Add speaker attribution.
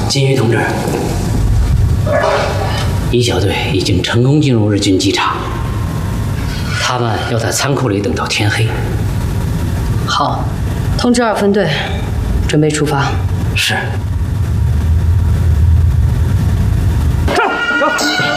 Speaker 1: 金鱼同志，一小队已经成功进入日军机场，他们要在仓库里等到天黑。
Speaker 2: 好，通知2分队，准备出发。
Speaker 1: 是。